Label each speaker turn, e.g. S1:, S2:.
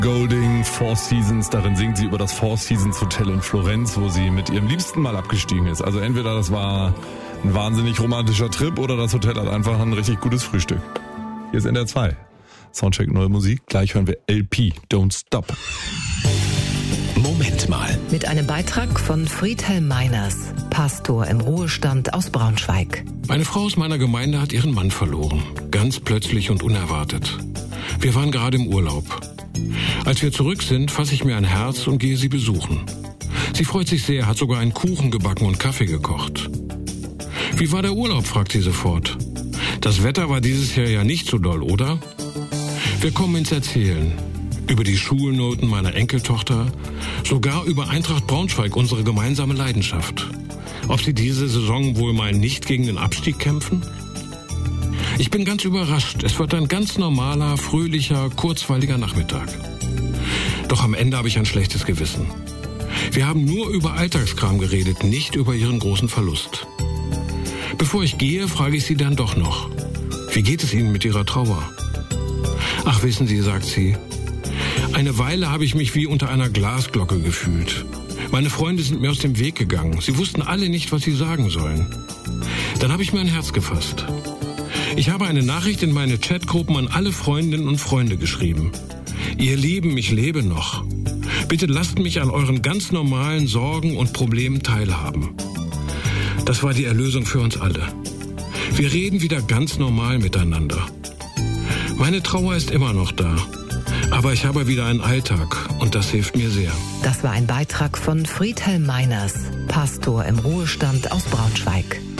S1: Golding, Four Seasons. Darin singt sie über das Four Seasons Hotel in Florenz, wo sie mit ihrem Liebsten mal abgestiegen ist. Also entweder das war ein wahnsinnig romantischer Trip oder das Hotel hat einfach ein richtig gutes Frühstück. Hier ist NDR 2. Soundcheck Neue Musik. Gleich hören wir LP, Don't Stop.
S2: Moment mal.
S3: Mit einem Beitrag von Friedhelm Meiners, Pastor im Ruhestand aus Braunschweig.
S4: Eine Frau aus meiner Gemeinde hat ihren Mann verloren. Ganz plötzlich und unerwartet. Wir waren gerade im Urlaub. Als wir zurück sind, fasse ich mir ein Herz und gehe sie besuchen. Sie freut sich sehr, hat sogar einen Kuchen gebacken und Kaffee gekocht. Wie war der Urlaub, fragt sie sofort. Das Wetter war dieses Jahr ja nicht so doll, oder? Wir kommen ins Erzählen. Über die Schulnoten meiner Enkeltochter, sogar über Eintracht Braunschweig, unsere gemeinsame Leidenschaft. Ob sie diese Saison wohl mal nicht gegen den Abstieg kämpfen? Ich bin ganz überrascht. Es wird ein ganz normaler, fröhlicher, kurzweiliger Nachmittag. Doch am Ende habe ich ein schlechtes Gewissen. Wir haben nur über Alltagskram geredet, nicht über ihren großen Verlust. Bevor ich gehe, frage ich sie dann doch noch. Wie geht es Ihnen mit Ihrer Trauer? Ach, wissen Sie, sagt sie, eine Weile habe ich mich wie unter einer Glasglocke gefühlt. Meine Freunde sind mir aus dem Weg gegangen. Sie wussten alle nicht, was sie sagen sollen. Dann habe ich mir ein Herz gefasst. Ich habe eine Nachricht in meine Chatgruppen an alle Freundinnen und Freunde geschrieben. Ihr Lieben, ich lebe noch. Bitte lasst mich an euren ganz normalen Sorgen und Problemen teilhaben. Das war die Erlösung für uns alle. Wir reden wieder ganz normal miteinander. Meine Trauer ist immer noch da. Aber ich habe wieder einen Alltag und das hilft mir sehr.
S3: Das war ein Beitrag von Friedhelm Meiners, Pastor im Ruhestand aus Braunschweig.